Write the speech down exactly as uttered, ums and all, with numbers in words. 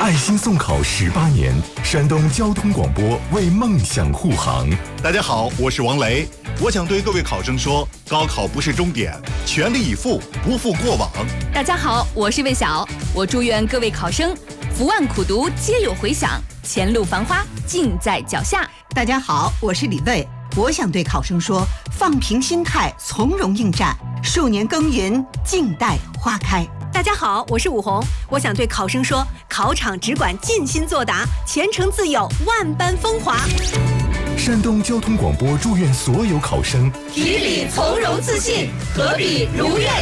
爱心送考十八年，山东交通广播为梦想护航。 大家好，我是王雷，我想对各位考生说，高考不是终点，全力以赴，不负过往。 大家好，我是魏晓，我祝愿各位考生伏案苦读皆有回响，前路繁花尽在脚下。 大家好，我是李卫，我想对考生说，放平心态，从容应战，数年耕耘，静待花开。 大家好，我是武红，我想对考生说，考场只管尽心作答，前程自有万般风华。 山东交通广播祝愿所有考生题笔从容自信，合笔如愿